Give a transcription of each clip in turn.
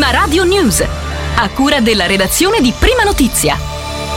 Prima Radio News, a cura della redazione di Prima Notizia.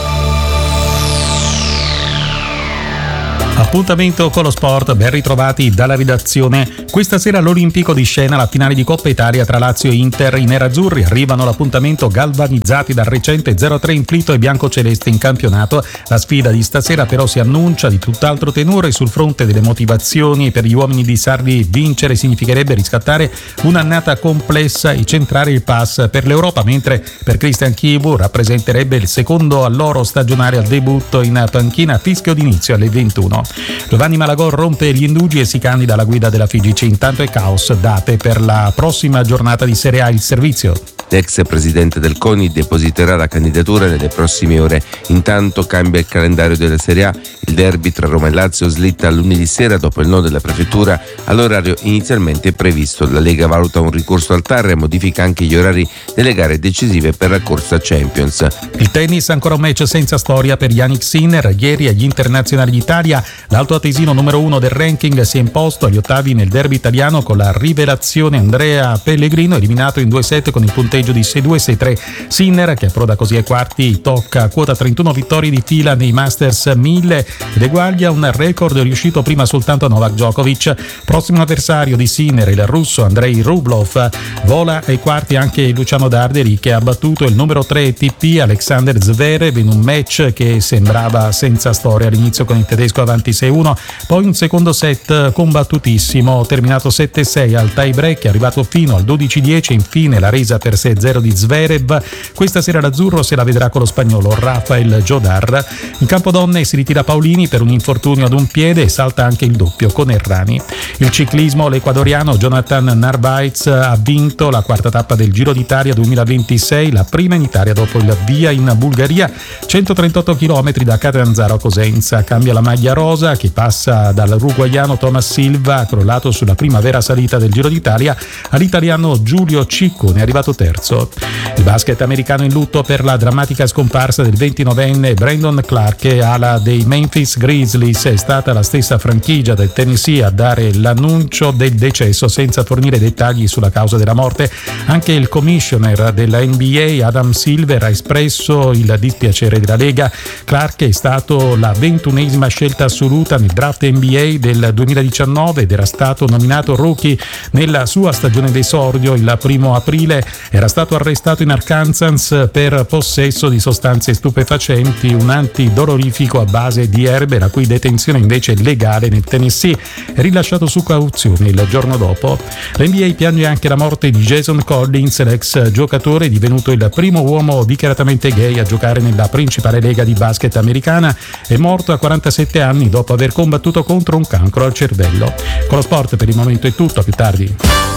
Appuntamento con lo sport, ben ritrovati dalla redazione. Questa sera all'Olimpico di Scena la finale di Coppa Italia tra Lazio e Inter. I nerazzurri arrivano all'appuntamento galvanizzati dal recente 0-3 inflitto ai biancocelesti in campionato. La sfida di stasera però si annuncia di tutt'altro tenore sul fronte delle motivazioni. Per gli uomini di Sarri vincere significherebbe riscattare un'annata complessa e centrare il pass per l'Europa, mentre per Christian Chivu rappresenterebbe il secondo alloro stagionale al debutto in panchina, fischio d'inizio alle 21. Giovanni Malagò rompe gli indugi e si candida alla guida della FIGC. Intanto è caos, date per la prossima giornata di Serie A il servizio. L'ex presidente del CONI depositerà la candidatura nelle prossime ore. Intanto cambia il calendario della Serie A. Il derby tra Roma e Lazio slitta a lunedì sera dopo il no della prefettura all'orario inizialmente previsto. La Lega valuta un ricorso al TAR e modifica anche gli orari delle gare decisive per la corsa Champions. Il tennis, ancora un match senza storia per Jannik Sinner. Ieri agli internazionali d'Italia l'alto atesino numero 1 del ranking si è imposto agli ottavi nel derby italiano con la rivelazione Andrea Pellegrino, eliminato in 2 set con il punteggio di 6-2 6-3. Sinner, che approda così ai quarti, tocca quota 31 vittorie di fila nei Masters 1000 ed eguaglia un record riuscito prima soltanto a Novak Djokovic. Prossimo avversario di Sinner, il russo Andrei Rublev. Vola ai quarti anche Luciano Darderi, che ha battuto il numero 3 ATP Alexander Zverev in un match che sembrava senza storia all'inizio, con il tedesco avanti 6-1, poi un secondo set combattutissimo terminato 7-6 al tie break, è arrivato fino al 12-10 e infine la resa per 6-0 di Zverev. Questa sera l'azzurro se la vedrà con lo spagnolo Rafael Jodar. In campo donne si ritira Paolini per un infortunio ad un piede e salta anche il doppio con Errani. Il ciclismo, l'ecuadoriano Jonathan Narvaez ha vinto la quarta tappa del Giro d'Italia 2026, la prima in Italia dopo il via in Bulgaria, 138 km da Catanzaro a Cosenza. Cambia la maglia rosa che passa dall'uruguaiano Thomas Silva, crollato sulla prima vera salita del Giro d'Italia, all'italiano Giulio Ciccone, arrivato terzo. Il basket americano in lutto per la drammatica scomparsa del 29enne Brandon Clark, ala dei Memphis Grizzlies. È stata la stessa franchigia del Tennessee a dare l'annuncio del decesso senza fornire dettagli sulla causa della morte. Anche il commissioner della NBA Adam Silver ha espresso il dispiacere della Lega. Clark è stato la 21esima scelta assoluta nel draft NBA del 2019 ed era stato nominato rookie nella sua stagione d'esordio. Il 1 aprile era stato arrestato in Arkansas per possesso di sostanze stupefacenti, un antidolorifico a base di erbe, la cui detenzione invece è legale nel Tennessee. È rilasciato su cauzione il giorno dopo. L'NBA piange anche la morte di Jason Collins, l'ex giocatore divenuto il primo uomo dichiaratamente gay a giocare nella principale lega di basket americana. È morto a 47 anni dopo aver combattuto contro un cancro al cervello. Con lo sport per il momento è tutto, a più tardi.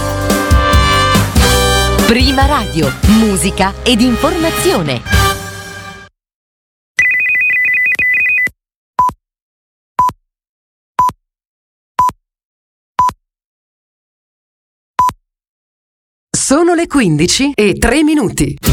Prima Radio, musica ed informazione. Sono le 15:03.